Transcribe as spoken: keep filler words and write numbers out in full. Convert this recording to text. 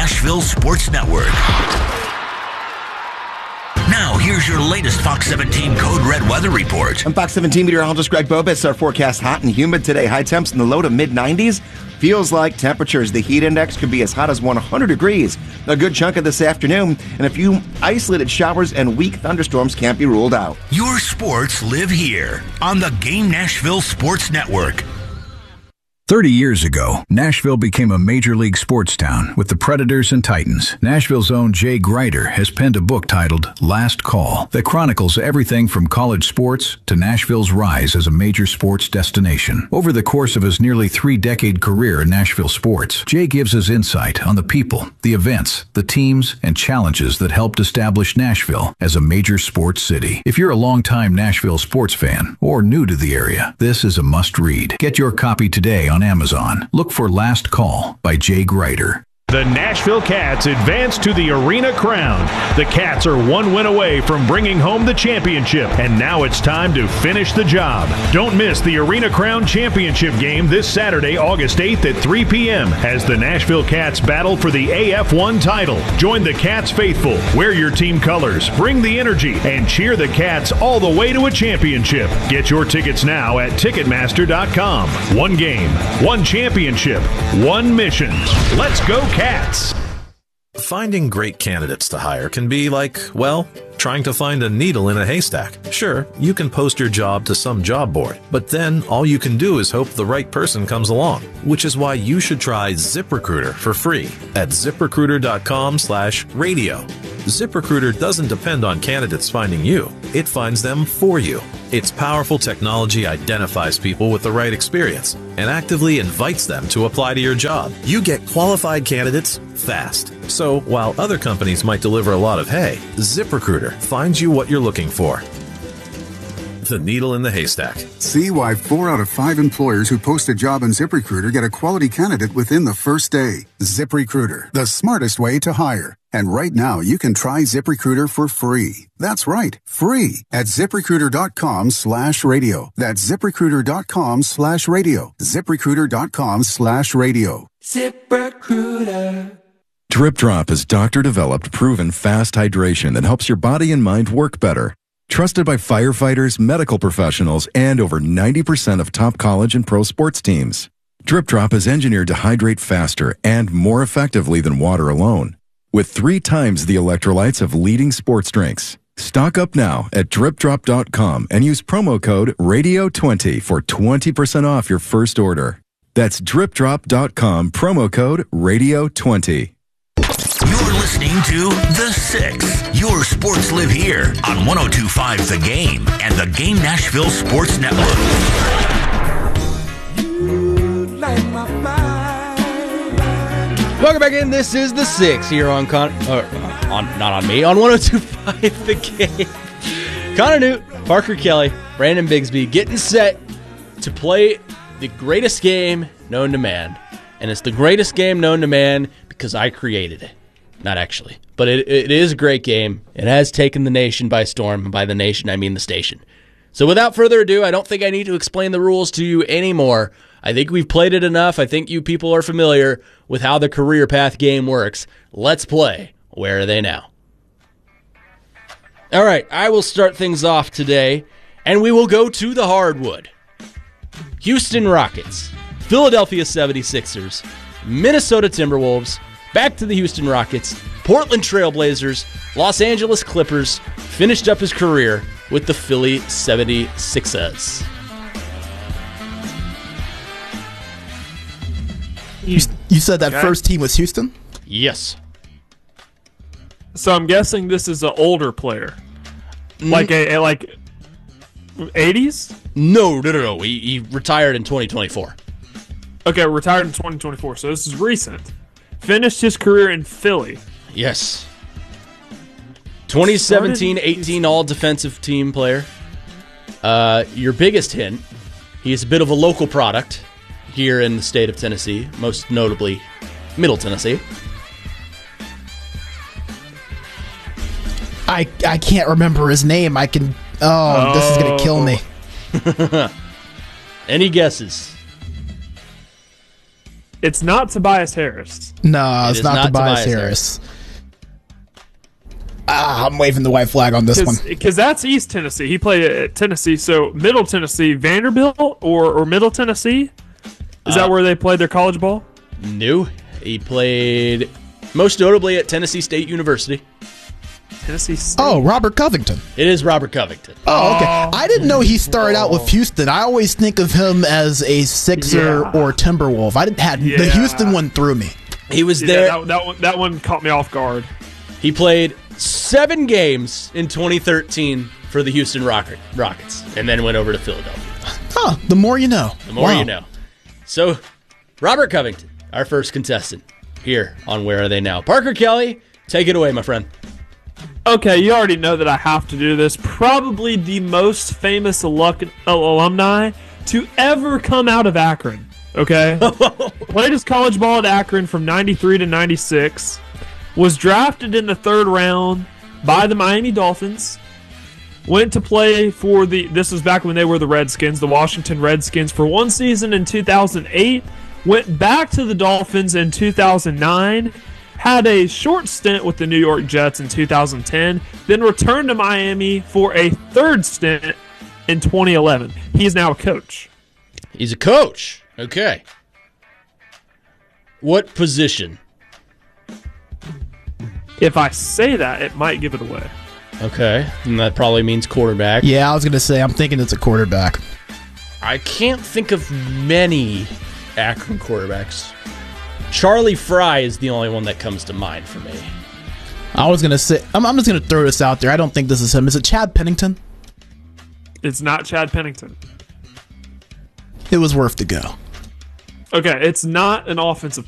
Nashville Sports Network. Now, here's your latest Fox seventeen Code Red weather report. I'm Fox seventeen meteorologist Greg Bobitz. Our forecast hot and humid today. High temps in the low to mid nineties. Feels like temperatures. The heat index could be as hot as one hundred degrees. A good chunk of this afternoon, and a few isolated showers and weak thunderstorms can't be ruled out. Your sports live here on the Game Nashville Sports Network. Thirty years ago, Nashville became a major league sports town with the Predators and Titans. Nashville's own Jay Greider has penned a book titled Last Call that chronicles everything from college sports to Nashville's rise as a major sports destination. Over the course of his nearly three-decade career in Nashville sports, Jay gives us insight on the people, the events, the teams, and challenges that helped establish Nashville as a major sports city. If you're a longtime Nashville sports fan or new to the area, this is a must-read. Get your copy today on Amazon. Look for Last Call by Jay Greider. The Nashville Cats advance to the Arena Crown. The Cats are one win away from bringing home the championship, and now it's time to finish the job. Don't miss the Arena Crown Championship game this Saturday, August eighth at three p.m. as the Nashville Cats battle for the A F one title. Join the Cats faithful, wear your team colors, bring the energy, and cheer the Cats all the way to a championship. Get your tickets now at Ticketmaster dot com. One game, one championship, one mission. Let's go, Cats. Finding great candidates to hire can be like, well, trying to find a needle in a haystack. Sure, you can post your job to some job board, but then all you can do is hope the right person comes along, which is why you should try ZipRecruiter for free at ZipRecruiter dot com slash radio. ZipRecruiter doesn't depend on candidates finding you. It finds them for you. Its powerful technology identifies people with the right experience and actively invites them to apply to your job. You get qualified candidates fast. So while other companies might deliver a lot of hay, ZipRecruiter finds you what you're looking for. The needle in the haystack. See why four out of five employers who post a job on ZipRecruiter get a quality candidate within the first day. ZipRecruiter, the smartest way to hire. And right now, you can try ZipRecruiter for free. That's right, free at ZipRecruiter dot com slash radio. That's ZipRecruiter dot com slash radio. ZipRecruiter dot com slash radio. ZipRecruiter. Drip Drop is doctor-developed, proven fast hydration that helps your body and mind work better. Trusted by firefighters, medical professionals, and over ninety percent of top college and pro sports teams. Drip Drop is engineered to hydrate faster and more effectively than water alone, with three times the electrolytes of leading sports drinks. Stock up now at drip drop dot com and use promo code radio twenty for twenty percent off your first order. That's drip drop dot com, promo code radio twenty. You're listening to The Six. Your sports live here on one oh two point five The Game and the Game Nashville Sports Network. Welcome back in. This is The Six here on Con... Uh, on not on me. On one oh two point five The Game. Connor Newt, Parker Kelly, Brandon Bigsby getting set to play the greatest game known to man. And it's the greatest game known to man because I created it. Not actually. But it, it is a great game. It has taken the nation by storm. And by the nation, I mean the station. So without further ado, I don't think I need to explain the rules to you anymore. I think we've played it enough. I think you people are familiar with how the career path game works. Let's play. Where are they now? All right, I will start things off today, and we will go to the hardwood. Houston Rockets, Philadelphia seventy-sixers, Minnesota Timberwolves, back to the Houston Rockets, Portland Trailblazers, Los Angeles Clippers, finished up his career with the Philly seventy-sixers. You, you said that Okay. first team was Houston? Yes. So I'm guessing this is an older player, like a, a like eighties. No, no, no, no. He, he retired in twenty twenty-four. Okay, retired in twenty twenty-four. So this is recent. Finished his career in Philly. Yes. twenty seventeen eighteen all-defensive team player. Uh, your biggest hint, he is a bit of a local product here in the state of Tennessee, most notably Middle Tennessee. I I can't remember his name. I can. Oh, oh. This is gonna kill me. Any guesses? It's not Tobias Harris. No, It it's is not, not Tobias, Tobias Harris. Ah, I'm waving the white flag on this one. Because that's East Tennessee. He played at Tennessee. So Middle Tennessee, Vanderbilt or, or Middle Tennessee? Is Uh, that where they played their college ball? No. He played most notably at Tennessee State University. Tennessee State. Oh, Robert Covington. It is Robert Covington. Oh, okay. I didn't know he started out with Houston. I always think of him as a Sixer Yeah. or Timberwolf. I didn't had Yeah. the Houston one threw me. He was Yeah, there. that, that, one, that one caught me off guard. He played seven games in twenty thirteen for the Houston Rocket, Rockets and then went over to Philadelphia. Huh, the more you know. The more Wow. you know. So, Robert Covington, our first contestant here on Where Are They Now? Parker Kelly, take it away, my friend. Okay, you already know that I have to do this. Probably the most famous alu- alumni to ever come out of Akron. Okay? Played his college ball at Akron from ninety-three to ninety-six. Was drafted in the third round by the Miami Dolphins. Went to play for the, this was back when they were the Redskins, the Washington Redskins, for one season in two thousand eight. Went back to the Dolphins in two thousand nine. Had a short stint with the New York Jets in two thousand ten. Then returned to Miami for a third stint in twenty eleven. He is now a coach. He's a coach. Okay. What position? If I say that, it might give it away. Okay. And that probably means quarterback. Yeah, I was going to say, I'm thinking it's a quarterback. I can't think of many Akron quarterbacks. Charlie Fry is the only one that comes to mind for me. I was going to say, I'm, I'm just going to throw this out there. I don't think this is him. Is it Chad Pennington? It's not Chad Pennington. It was worth the go. Okay, it's not an offensive